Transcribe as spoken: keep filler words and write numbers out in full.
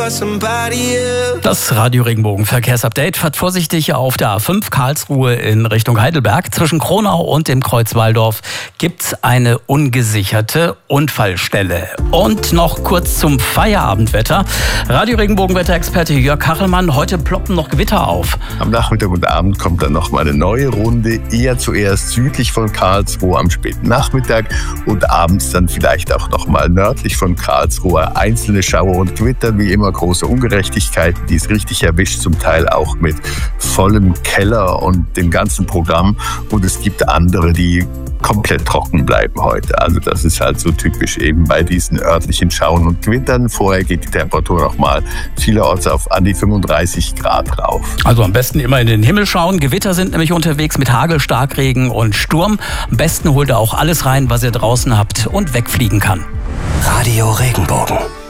Das Radio Regenbogen Verkehrsupdate fährt vorsichtig auf der A fünf Karlsruhe in Richtung Heidelberg. Zwischen Kronau und dem Kreuz Walldorf gibt's eine ungesicherte Unfallstelle. Und noch kurz zum Feierabendwetter. Radio Regenbogen Wetterexperte Jörg Kachelmann, heute ploppen noch Gewitter auf. Am Nachmittag und Abend kommt dann noch mal eine neue Runde, eher zuerst südlich von Karlsruhe am späten Nachmittag und abends dann vielleicht auch noch mal nördlich von Karlsruhe einzelne Schauer und Gewitter, wie immer große Ungerechtigkeiten, die es richtig erwischt, zum Teil auch mit vollem Keller und dem ganzen Programm. Und es gibt andere, die komplett trocken bleiben heute. Also das ist halt so typisch eben bei diesen örtlichen Schauern und Gewittern. Vorher geht die Temperatur noch mal vielerorts auf an die fünfunddreißig Grad rauf. Also am besten immer in den Himmel schauen. Gewitter sind nämlich unterwegs mit Hagel, Starkregen und Sturm. Am besten holt ihr auch alles rein, was ihr draußen habt und wegfliegen kann. Radio Regenbogen.